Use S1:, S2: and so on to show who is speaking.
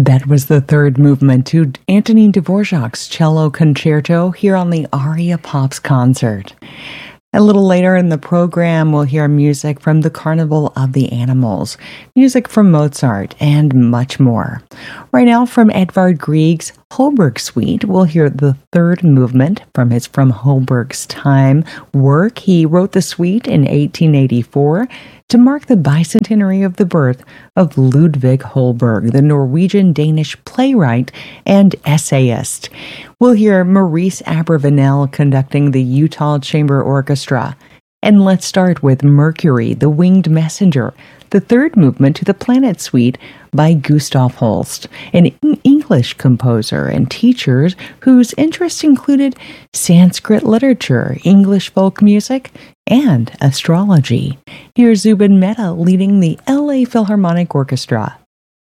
S1: That was the third movement to Antonin Dvorak's Cello Concerto here on the Aria Pops concert. A little later in the program, we'll hear music from the Carnival of the Animals, music from Mozart, and much more. Right now, from Edvard Grieg's Holberg Suite, we'll hear the third movement from his From Holberg's Time work. He wrote the suite in 1884 to mark the bicentenary of the birth of Ludvig Holberg, the Norwegian-Danish playwright and essayist. We'll hear Maurice Abravanel conducting the Utah Chamber Orchestra. And let's start with Mercury, the Winged Messenger, the third movement to the Planet Suite by Gustav Holst, an English composer and teacher whose interests included Sanskrit literature, English folk music, and astrology. Here's Zubin Mehta leading the LA Philharmonic Orchestra